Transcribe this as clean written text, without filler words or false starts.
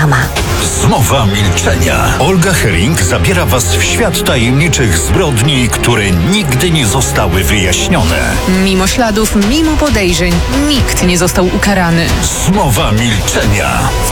sama. Zmowa milczenia. Olga Herring zabiera was w świat tajemniczych zbrodni, które nigdy nie zostały wyjaśnione. Mimo śladów, mimo podejrzeń, nikt nie został ukarany. Zmowa milczenia.